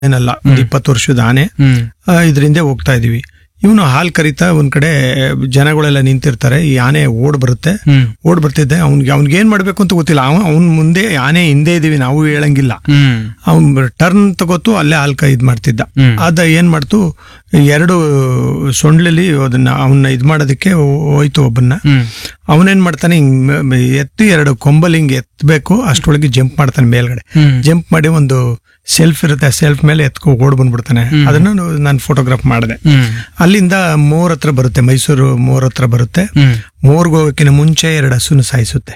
ಏನಲ್ಲ, ಒಂದು 20 ವರ್ಷದ ಆನೆ. ಇದರಿಂದ ಹೋಗ್ತಾ ಇದೀವಿ. ಇವನು ಹಾಲ್ ಕರಿತಾ ಒಂದ್ ಕಡೆ ಜನಗಳೆಲ್ಲ ನಿಂತಿರ್ತಾರೆ. ಈ ಆನೆ ಓಡ್ ಬರ್ತಿದ್ದೆ. ಅವ್ನಿಗೆ ಏನ್ ಮಾಡ್ಬೇಕು ಅಂತ ಗೊತ್ತಿಲ್ಲ. ಅವ್ನ್ ಮುಂದೆ ಆನೆ ಹಿಂದೆ ಇದೀವಿ, ನಾವು ಹೇಳಂಗಿಲ್ಲ. ಅವ್ನ್ ಟರ್ನ್ ತಗೋತು ಅಲ್ಲೇ ಹಾಲ್ ಇದ್ ಮಾಡ್ತಿದ್ದ. ಅದ ಏನ್ ಮಾಡ್ತು, 2 ಸೊಂಡ್ಲಲ್ಲಿ ಅವನ್ನ ಇದ್ ಮಾಡೋದಕ್ಕೆ ಹೋಯ್ತು ಒಬ್ಬನ್ನ. ಅವನೇನ್ ಮಾಡ್ತಾನೆ, ಹಿಂಗ್ ಎತ್ತಿ 2 ಕೊಂಬಲ್ಲಿ ಹಿಂಗ್ ಎತ್ತಬೇಕು, ಅಷ್ಟೊಳಗೆ ಜಂಪ್ ಮಾಡ್ತಾನೆ ಮೇಲ್ಗಡೆ. ಜಂಪ್ ಮಾಡಿ ಒಂದು ಸೆಲ್ಫ್ ಇರುತ್ತೆ, ಸೆಲ್ಫ್ ಮೇಲೆ ಎತ್ಕೊ ಓಡ್ ಬಂದ್ಬಿಡ್ತಾನೆ. ಅದನ್ನ ನಾನು ಫೋಟೋಗ್ರಾಫ್ ಮಾಡಿದೆ. ಅಲ್ಲಿಂದ ಮೋರ್ ಹತ್ರ ಬರುತ್ತೆ, ಮೈಸೂರು ಮೋರ್ ಹತ್ರ ಬರುತ್ತೆ. ಮೋರ್ಗೆ ಹೋಗೋಕ್ಕಿಂತ ಮುಂಚೆ 2 ಹಸುನ ಸಾಯಿಸುತ್ತೆ.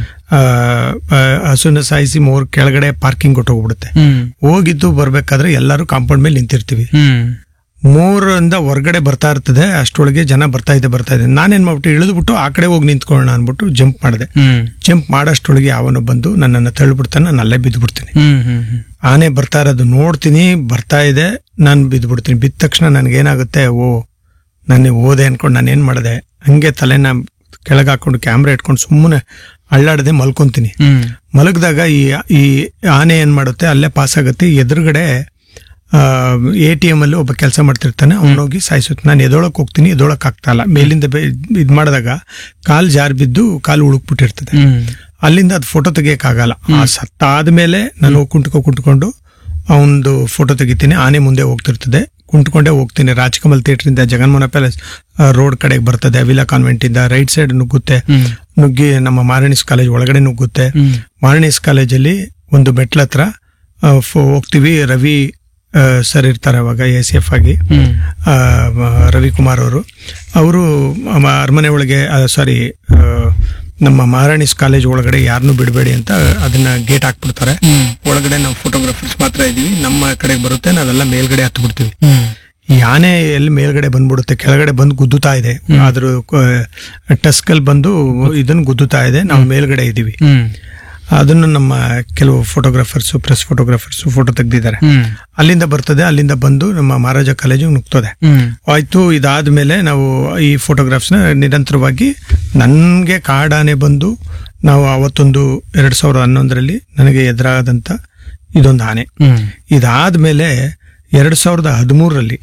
ಹಸುನ ಸಾಯಿಸಿ ಮೋರ್ ಕೆಳಗಡೆ ಪಾರ್ಕಿಂಗ್ ಕೊಟ್ಟೋಗ್ಬಿಡುತ್ತೆ. ಹೋಗಿದ್ದು ಬರ್ಬೇಕಾದ್ರೆ ಎಲ್ಲರೂ ಕಾಂಪೌಂಡ್ ಮೇಲೆ ನಿಂತಿರ್ತೀವಿ. ಮೋರಿಂದ ಹೊರಗಡೆ ಬರ್ತಾ ಇರ್ತದೆ, ಅಷ್ಟೊಳಗೆ ಜನ ಬರ್ತಾ ಇದೆ. ನಾನೇನ್ ಮಾಡ್ಬಿಟ್ಟು ಇಳಿದ್ಬಿಟ್ಟು ಆ ಕಡೆ ಹೋಗಿ ನಿಂತ್ಕೊಳ್ಳೋಣ ಅನ್ಬಿಟ್ಟು ಜಂಪ್ ಮಾಡಿದೆ. ಜಂಪ್ ಮಾಡಷ್ಟೊಳಗೆ ಅವನು ಬಂದು ನನ್ನನ್ನು ತಳ್ಳಿಬಿಡ್ತಾನೆ. ನಾನು ಅಲ್ಲೇ ಬಿದ್ದುಬಿಡ್ತೀನಿ. ಆನೆ ಬರ್ತಾ ಇರೋದು ನೋಡ್ತೀನಿ, ಬರ್ತಾ ಇದೆ, ನಾನು ಬಿದ್ದುಬಿಡ್ತೀನಿ. ಬಿದ್ದ ತಕ್ಷಣ ನನ್ಗೇನಾಗುತ್ತೆ, ನಾನು ಓದೆ ಅನ್ಕೊಂಡು ನಾನು ಏನ್ ಮಾಡಿದೆ, ಹಂಗೆ ತಲೆನ ಕೆಳಗೆ ಹಾಕೊಂಡು ಕ್ಯಾಮ್ರಾ ಇಟ್ಕೊಂಡು ಸುಮ್ಮನೆ ಅಳ್ಳಾಡದೆ ಮಲ್ಕೊಂತೀನಿ. ಮಲಗಿದಾಗ ಈ ಆನೆ ಏನ್ ಮಾಡುತ್ತೆ, ಅಲ್ಲೇ ಪಾಸ್ ಆಗುತ್ತೆ. ಎದುರುಗಡೆ ATM ಅಲ್ಲಿ ಒಬ್ಬ ಕೆಲಸ ಮಾಡ್ತಿರ್ತಾನೆ, ಅವನೋಗಿ ಸಾಯಿಸುತ್ತೆ. ನಾನು ಎದೊಳಕ್ ಹೋಗ್ತೀನಿ, ಎದೊಳಕ್ ಆಗ್ತಾ ಇಲ್ಲ. ಮೇಲಿಂದ ಇದ್ ಮಾಡಿದಾಗ ಕಾಲ್ ಜಾರ್ ಬಿದ್ದು ಕಾಲು ಉಳುಕ್ಬಿಟ್ಟಿರ್ತದೆ. ಅಲ್ಲಿಂದ ಅದು ಫೋಟೋ ತೆಗಿಯಕ್ಕಾಗಲ್ಲ. ಆ ಸತ್ತಾದ್ಮೇಲೆ ನಾನು ಕುಂಟ್ಕೊಂಡು ಅವನದು ಫೋಟೋ ತೆಗಿತೀನಿ. ಆನೆ ಮುಂದೆ ಹೋಗ್ತಿರ್ತದೆ, ಕುಂಟ್ಕೊಂಡೇ ಹೋಗ್ತೀನಿ. ರಾಜಕಮಲ್ ಥಿಯೇಟರ್ ಇಂದ ಜಗನ್ಮೋಹನ ಪ್ಯಾಲೇಸ್ ರೋಡ್ ಕಡೆಗೆ ಬರ್ತದೆ. ಅವಿಲಾ ಕಾನ್ವೆಂಟ್ ಇಂದ ರೈಟ್ ಸೈಡ್ ನುಗ್ಗಿ ನಮ್ಮ ಮಾರಣಿಸ್ ಕಾಲೇಜ್ ಒಳಗಡೆ ನುಗ್ಗುತ್ತೆ. ಮಾರಣಿಸ್ ಕಾಲೇಜಲ್ಲಿ ಒಂದು ಮೆಟ್ಲ ಹತ್ರ ಹೋಗ್ತೀವಿ. ರವಿ ಸರ್ ಇರ್ತಾರೆ ಅವಾಗ ACF ಆಗಿ, ರವಿಕುಮಾರ್ ಅವರು ಅರಮನೆ ಒಳಗೆ, ನಮ್ಮ ಮಹಾರಾಣಿಸ್ ಕಾಲೇಜ್ ಒಳಗಡೆ ಯಾರನ್ನೂ ಬಿಡಬೇಡಿ ಅಂತ ಅದನ್ನ ಗೇಟ್ ಹಾಕ್ಬಿಡ್ತಾರೆ. ಒಳಗಡೆ ನಾವು ಫೋಟೋಗ್ರಾಫರ್ಸ್ ಮಾತ್ರ ಇದೀವಿ. ನಮ್ಮ ಕಡೆಗೆ ಬರುತ್ತೆ, ನಾವೆಲ್ಲ ಮೇಲ್ಗಡೆ ಹತ್ತು ಬಿಡ್ತೀವಿ. ಈ ಆನೆ ಎಲ್ಲಿ ಮೇಲ್ಗಡೆ ಬಂದ್ಬಿಡುತ್ತೆ, ಕೆಳಗಡೆ ಬಂದು ಗುದ್ದುತ್ತಾ ಇದೆ. ಅದ್ರ ಟಸ್ಕಲ್ ಬಂದು ಇದನ್ನ ಗುದ್ದುತ್ತಾ ಇದೆ. ನಾವು ಮೇಲ್ಗಡೆ ಇದೀವಿ. ಅದನ್ನು ನಮ್ಮ ಕೆಲವು ಪ್ರೆಸ್ ಫೋಟೋಗ್ರಾಫರ್ಸ್ ಫೋಟೋ ತೆಗ್ದಿದ್ದಾರೆ. ಅಲ್ಲಿಂದ ಬರ್ತದೆ. ಅಲ್ಲಿಂದ ಬಂದು ನಮ್ಮ ಮಹಾರಾಜ ಕಾಲೇಜಿಗೆ ನುಗ್ತದೆ. ಆಯ್ತು. ಇದಾದ್ಮೇಲೆ ನಾವು ಈ ಫೋಟೋಗ್ರಾಫ್ಸ್ ನ ನಿರಂತರವಾಗಿ, ನನ್ಗೆ ಕಾಡಾನೆ ಬಂದು, ನಾವು ಅವತ್ತೊಂದು 2011ರಲ್ಲಿ ನನಗೆ ಎದುರಾದಂತ ಇದೊಂದು ಆನೆ. ಇದಾದ್ಮೇಲೆ 2013ರಲ್ಲಿ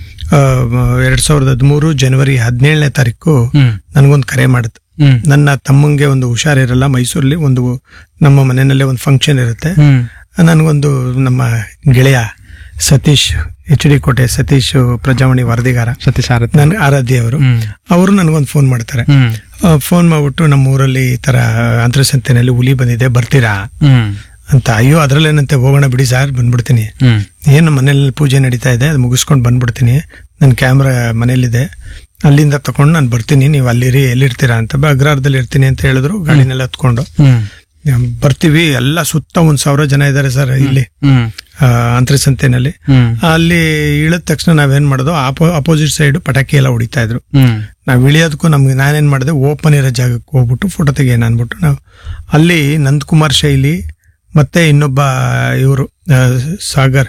2013 ಜನವರಿ 17ನೇ ತಾರೀಕು ನನಗೊಂದು ಕರೆ ಮಾಡುತ್ತೆ. ನನ್ನ ತಮ್ಮಂಗೆ ಒಂದು ಹುಷಾರಿರಲ್ಲ, ಮೈಸೂರಲ್ಲಿ ಒಂದು ನಮ್ಮ ಮನೆಯಲ್ಲೇ ಒಂದು ಫಂಕ್ಷನ್ ಇರುತ್ತೆ. ನನಗೊಂದು ನಮ್ಮ ಗೆಳೆಯ ಸತೀಶ್, HD ಕೋಟೆ ಸತೀಶ್, ಪ್ರಜಾವಾಣಿ ವರದಿಗಾರ ಸತೀಶ್ ಆರಾಧ್ಯ ಅವರು ನನಗೊಂದು ಫೋನ್ ಮಾಡ್ತಾರೆ. ಫೋನ್ ಮಾಡ್ಬಿಟ್ಟು, ನಮ್ಮ ಊರಲ್ಲಿ ಈ ತರ ಅಂತರಸಂತೆನಲ್ಲಿ ಹುಲಿ ಬಂದಿದೆ, ಬರ್ತೀರಾ ಅಂತ. ಅಯ್ಯೋ, ಅದ್ರಲ್ಲೇನಂತೆ, ಹೋಗೋಣ ಬಿಡಿ ಸಾರ್, ಬಂದ್ಬಿಡ್ತೀನಿ. ಏನು ಮನೇಲಿ ಪೂಜೆ ನಡೀತಾ ಇದೆ, ಅದು ಮುಗಿಸ್ಕೊಂಡು ಬಂದ್ಬಿಡ್ತೀನಿ. ನನ್ನ ಕ್ಯಾಮ್ರಾ ಮನೇಲಿದೆ, ಅಲ್ಲಿಂದ ತಕೊಂಡು ನಾನು ಬರ್ತೀನಿ, ನೀವು ಅಲ್ಲಿರಿ, ಎಲ್ಲಿರ್ತೀರಾ ಅಂತ. ಅಗ್ರಹಾರದಲ್ಲಿ ಇರ್ತೀನಿ ಅಂತ ಹೇಳಿದ್ರು. ಗಾಡಿನೆಲ್ಲ ಹತ್ಕೊಂಡು ಬರ್ತೀವಿ. ಎಲ್ಲ ಸುತ್ತ 1,000 ಜನ ಇದ್ದಾರೆ ಸರ್ ಇಲ್ಲಿ ಅಂತರಸಂತೆನಲ್ಲಿ. ಅಲ್ಲಿ ಇಳಿದ ತಕ್ಷಣ ನಾವೇನ್ ಮಾಡೋದು, ಅಪೋಸಿಟ್ ಸೈಡ್ ಪಟಾಕಿ ಎಲ್ಲ ಹೊಡಿತಾ ಇದ್ರು. ನಾವ್ ಇಳಿಯೋದಕ್ಕೂ ನಾನೇನ್ ಮಾಡಿದೆ, ಓಪನ್ ಇರೋ ಜಾಗಕ್ಕೆ ಹೋಗ್ಬಿಟ್ಟು ಫೋಟೋ ತೆಗಿಯೋಣ ಅನ್ಬಿಟ್ಟು ನಾವು ಅಲ್ಲಿ ನಂದಕುಮಾರ್ ಶೈಲಿ ಮತ್ತೆ ಇನ್ನೊಬ್ಬ ಇವರು ಸಾಗರ್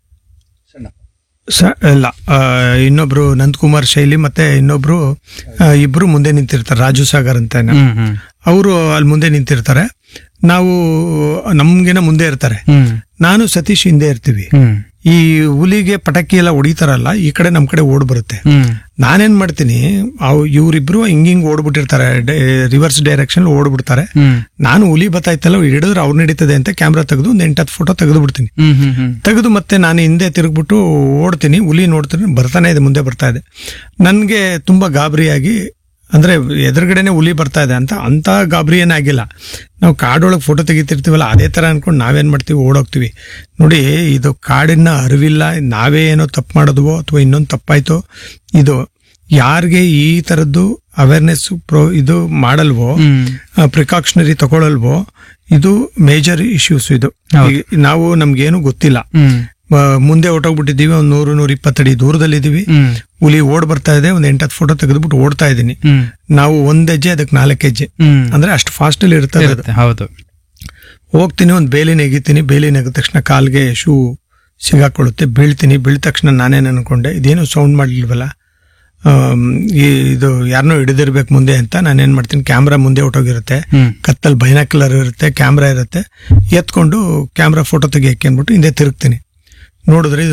ಇನ್ನೊಬ್ರು ನಂದಕುಮಾರ್ ಶೈಲಿ ಮತ್ತೆ ಇನ್ನೊಬ್ರು ಇಬ್ರು ಮುಂದೆ ನಿಂತಿರ್ತಾರೆ, ರಾಜು ಸಾಗರ್ ಅಂತ. ಅವರು ಅಲ್ಲಿ ಮುಂದೆ ನಿಂತಿರ್ತಾರೆ, ನಾವು ನಮ್ಗೇನ ಮುಂದೆ ಇರ್ತಾರೆ, ನಾನು ಸತೀಶ್ ಹಿಂದೆ ಇರ್ತೀವಿ. ಈ ಹುಲಿಗೆ ಪಟಾಕಿ ಎಲ್ಲ ಹೊಡಿತಾರಲ್ಲ, ಈ ಕಡೆ ನಮ್ ಕಡೆ ಓಡ್ ಬರುತ್ತೆ. ನಾನೇನ್ ಮಾಡ್ತೀನಿ, ಇವ್ರಿಬ್ರು ಹಿಂಗಿಂಗ್ ಓಡ್ಬಿಟ್ಟಿರ್ತಾರೆ, ರಿವರ್ಸ್ ಡೈರೆಕ್ಷನ್ ಓಡ್ಬಿಡ್ತಾರೆ. ನಾನು ಹುಲಿ ಬತ್ತಾಯ್ತಲ್ಲ, ಹಿಡಿದ್ರೆ ಅವ್ರು ನಡೀತದೆ ಅಂತ ಕ್ಯಾಮ್ರಾ ತೆಗೆದು ಒಂದು 8-10 ಫೋಟೋ ತೆಗೆದು ಬಿಡ್ತೀನಿ. ತೆಗೆದು ಮತ್ತೆ ನಾನು ಹಿಂದೆ ತಿರುಗ್ಬಿಟ್ಟು ಓಡ್ತೀನಿ. ಹುಲಿ ನೋಡ್ತೀನಿ, ಬರ್ತಾನೆ ಇದೆ, ಮುಂದೆ ಬರ್ತಾ ಇದೆ. ನನ್ಗೆ ತುಂಬಾ ಗಾಬರಿಯಾಗಿ, ಅಂದ್ರೆ ಎದುರುಗಡೆನೆ ಹುಲಿ ಬರ್ತಾ ಇದೆ ಅಂತ ಗಾಬರಿ ಏನಾಗಿಲ್ಲ. ನಾವು ಕಾಡೊಳಗೆ ಫೋಟೋ ತೆಗಿತಿರ್ತೀವಲ್ಲ, ಅದೇ ತರ ಅನ್ಕೊಂಡು ನಾವೇನ್ ಮಾಡ್ತೀವಿ, ಓಡೋಗ್ತೀವಿ. ನೋಡಿ, ಇದು ಕಾಡಿನ ಅರಿವಿಲ್ಲ, ನಾವೇ ಏನೋ ತಪ್ಪು ಮಾಡೋದ್ವೋ ಅಥವಾ ಇನ್ನೊಂದು ತಪ್ಪಾಯ್ತೋ. ಇದು ಯಾರಿಗೆ ಈ ತರದ್ದು ಅವೇರ್ನೆಸ್ ಇದು ಮಾಡಲ್ವೋ, ಪ್ರಿಕಾಷನರಿ ತಗೊಳಲ್ವೋ, ಇದು ಮೇಜರ್ ಇಶ್ಯೂಸ್. ಇದು ನಾವು ನಮ್ಗೇನು ಗೊತ್ತಿಲ್ಲ, ಮುಂದೆ ಹೊಟ್ಟೋಗ್ಬಿಟ್ಟಿದೀವಿ. ಒಂದು 100-120 ಅಡಿ ದೂರದಲ್ಲಿದ್ದೀವಿ. ಹುಲಿ ಓಡ್ ಬರ್ತಾ ಇದೆ. ಒಂದು 8-10 ಫೋಟೋ ತೆಗೆದ್ಬಿಟ್ಟು ಓಡ್ತಾ ಇದೀನಿ. ನಾವು 1 ಹೆಜ್ಜೆ ಅದಕ್ಕೆ 4 ಹೆಜ್ಜೆ, ಅಂದ್ರೆ ಅಷ್ಟು ಫಾಸ್ಟ್ ಅಲ್ಲಿ ಇರ್ತದೆ. ಹೌದು. ಹೋಗ್ತೀನಿ, ಒಂದು ಬೇಲಿ ನೆಗಿತೀನಿ. ಬೇಲಿ ನೆಗೆದ ತಕ್ಷಣ ಕಾಲ್ಗೆ ಶೂ ಸಿಗಾಕೊಳ್ಳುತ್ತೆ, ಬೀಳ್ತೀನಿ. ಬೀಳ್ದ ತಕ್ಷಣ ನಾನೇನು ಅನ್ಕೊಂಡೆ, ಇದೇನು ಸೌಂಡ್ ಮಾಡ್ಲಿಲ್ವಲ್ಲ, ಇದು ಯಾರನ್ನೋ ಹಿಡಿದಿರ್ಬೇಕು ಮುಂದೆ ಅಂತ. ನಾನೇನ್ ಮಾಡ್ತೀನಿ, ಕ್ಯಾಮ್ರಾ ಮುಂದೆ ಹೊಟ್ಟೋಗಿರುತ್ತೆ, ಕತ್ತಲ್ ಬೈನಾಕ್ಯುಲರ್ ಇರುತ್ತೆ, ಕ್ಯಾಮ್ರಾ ಇರುತ್ತೆ, ಎತ್ಕೊಂಡು ಕ್ಯಾಮ್ರಾ ಫೋಟೋ ತೆಗಿಯಕ್ಕೆ ಅನ್ಬಿಟ್ಟು ಹಿಂದೆ ತಿರುಗ್ತೀನಿ. ನೋಡಿದ್ರೆ